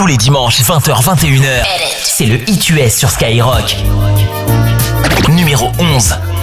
Tous les dimanches 20h-21h, c'est le Hit US sur Skyrock. Numéro 11.